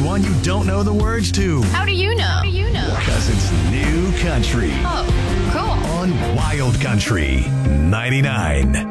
one you don't know the words to. How do you know? Because it's new country Oh, cool. on Wild Country 99.